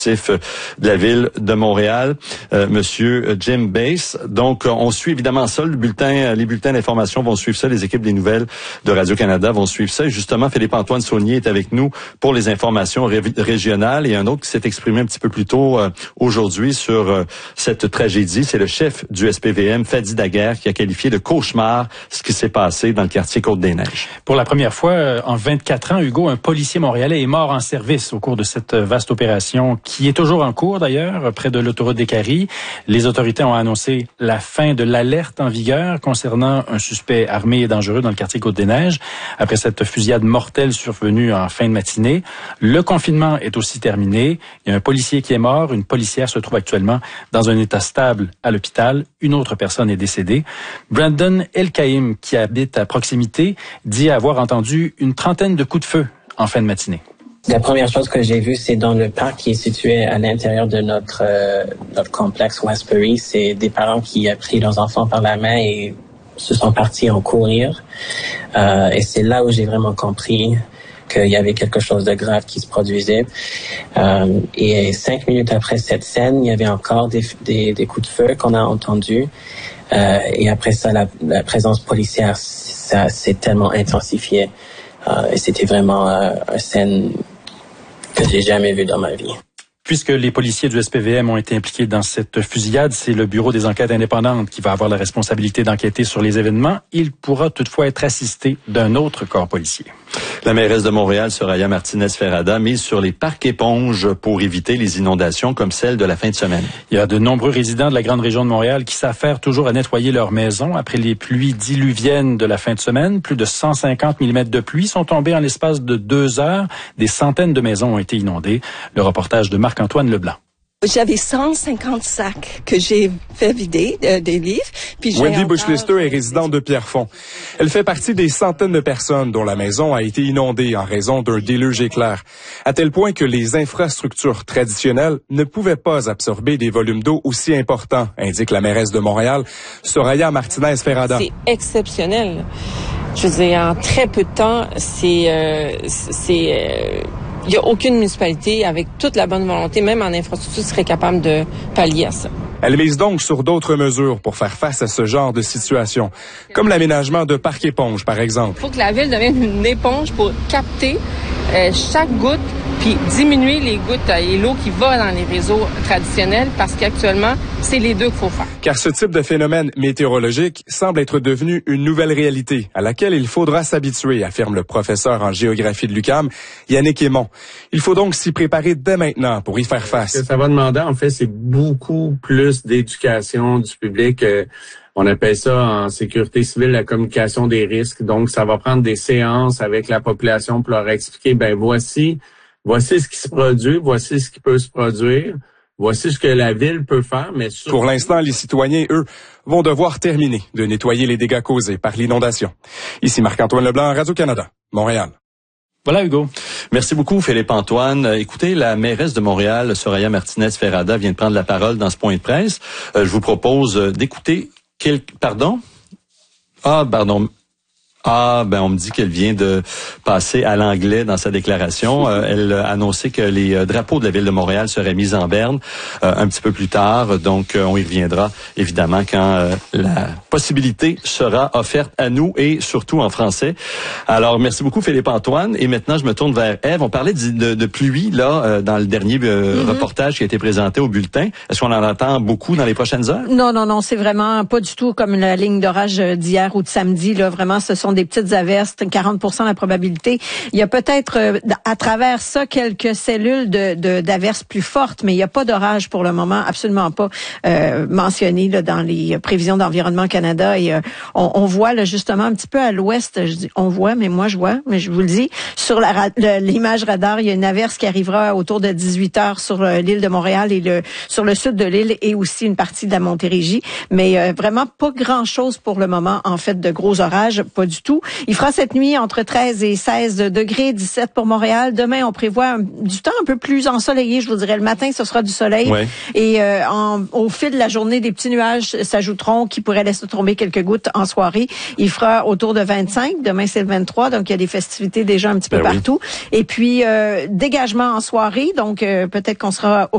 de la ville de Montréal, Monsieur Jim Bass. Donc, on suit évidemment ça. Les bulletins d'information vont suivre ça. Les équipes des nouvelles de Radio-Canada vont suivre ça. Et justement, Philippe-Antoine Saulnier est avec nous pour les informations régionales. Et un autre qui s'est exprimé un petit peu plus tôt aujourd'hui sur cette tragédie, c'est le chef du SPVM, Fadi Daguerre, qui a qualifié de cauchemar ce qui s'est passé dans le quartier Côte-des-Neiges. Pour la première fois en 24 ans, Hugo, un policier montréalais est mort en service au cours de cette vaste opération qui est toujours en cours d'ailleurs, près de l'autoroute des Caries. Les autorités ont annoncé la fin de l'alerte en vigueur concernant un suspect armé et dangereux dans le quartier Côte-des-Neiges. Après cette fusillade mortelle survenue en fin de matinée, le confinement est aussi terminé. Il y a un policier qui est mort, une policière se trouve actuellement dans un état stable à l'hôpital. Une autre personne est décédée. Brandon El-Kaïm, qui habite à proximité, dit avoir entendu une trentaine de coups de feu en fin de matinée. La première chose que j'ai vue, c'est dans le parc qui est situé à l'intérieur de notre complexe Westbury. C'est des parents qui ont pris leurs enfants par la main et se sont partis en courir. Et c'est là où j'ai vraiment compris qu'il y avait quelque chose de grave qui se produisait. Et 5 minutes après cette scène, il y avait encore des coups de feu qu'on a entendus. Et après ça, la présence policière, ça s'est tellement intensifié. Et c'était vraiment une scène que j'ai jamais vue dans ma vie. Puisque les policiers du SPVM ont été impliqués dans cette fusillade, c'est le Bureau des enquêtes indépendantes qui va avoir la responsabilité d'enquêter sur les événements. Il pourra toutefois être assisté d'un autre corps policier. La mairesse de Montréal, Soraya Martinez-Ferrada, mise sur les parcs éponges pour éviter les inondations comme celle de la fin de semaine. Il y a de nombreux résidents de la grande région de Montréal qui s'affairent toujours à nettoyer leur maison après les pluies diluviennes de la fin de semaine. Plus de 150 mm de pluie sont tombés en l'espace de 2 heures. Des centaines de maisons ont été inondées. Le reportage de Marc-Antoine Leblanc. J'avais 150 sacs que j'ai fait vider des livres. Puis Wendy Bushlister est résidente de Pierrefonds. Elle fait partie des centaines de personnes dont la maison a été inondée en raison d'un déluge éclair, à tel point que les infrastructures traditionnelles ne pouvaient pas absorber des volumes d'eau aussi importants, indique la mairesse de Montréal, Soraya Martinez-Ferrada. C'est exceptionnel. Je veux dire, en très peu de temps, il n'y a aucune municipalité, avec toute la bonne volonté, même en infrastructure, serait capable de pallier à ça. Elle mise donc sur d'autres mesures pour faire face à ce genre de situation, comme l'aménagement de parcs éponges, par exemple. Il faut que la ville devienne une éponge pour capter chaque goutte, puis diminuer les gouttes et l'eau qui va dans les réseaux traditionnels, parce qu'actuellement, c'est les deux qu'il faut faire. Car ce type de phénomène météorologique semble être devenu une nouvelle réalité à laquelle il faudra s'habituer, affirme le professeur en géographie de l'UQAM, Yannick Aymon. Il faut donc s'y préparer dès maintenant pour y faire face. Ce que ça va demander, en fait, c'est beaucoup plus d'éducation du public. On appelle ça en sécurité civile la communication des risques. Donc, ça va prendre des séances avec la population pour leur expliquer, voici ce qui se produit, voici ce qui peut se produire, voici ce que la ville peut faire. Mais pour l'instant, les citoyens, eux, vont devoir terminer de nettoyer les dégâts causés par l'inondation. Ici Marc-Antoine Leblanc, Radio-Canada, Montréal. Voilà, Hugo. Merci beaucoup, Philippe-Antoine. Écoutez, la mairesse de Montréal, Soraya Martinez-Ferrada, vient de prendre la parole dans ce point de presse. Je vous propose d'écouter Pardon? On me dit qu'elle vient de passer à l'anglais dans sa déclaration. Elle a annoncé que les drapeaux de la ville de Montréal seraient mis en berne un petit peu plus tard. Donc, on y reviendra évidemment quand la possibilité sera offerte à nous et surtout en français. Alors, merci beaucoup Philippe-Antoine. Et maintenant, je me tourne vers Ève. On parlait de pluie là dans le dernier reportage qui a été présenté au bulletin. Est-ce qu'on en entend beaucoup dans les prochaines heures? Non, c'est vraiment pas du tout comme la ligne d'orage d'hier ou de samedi. Là, vraiment, ce sont des petites averses, 40% la probabilité. Il y a peut-être à travers ça quelques cellules d'averses plus fortes, mais il n'y a pas d'orage pour le moment, absolument pas mentionné là, dans les prévisions d'Environnement Canada. Et on voit là, justement un petit peu à l'ouest, je dis on voit, mais moi je vois, mais je vous le dis, sur l'image radar, il y a une averse qui arrivera autour de 18 heures sur l'île de Montréal et sur le sud de l'île et aussi une partie de la Montérégie. Mais vraiment pas grand-chose pour le moment, en fait, de gros orages, pas du tout. Il fera cette nuit entre 13 et 16 degrés, 17 pour Montréal. Demain, on prévoit du temps un peu plus ensoleillé, je vous dirais. Le matin, ce sera du soleil. Ouais. Et au fil de la journée, des petits nuages s'ajouteront qui pourraient laisser tomber quelques gouttes en soirée. Il fera autour de 25. Demain, c'est le 23, donc il y a des festivités déjà un petit peu partout. Et puis, dégagement en soirée, donc peut-être qu'on sera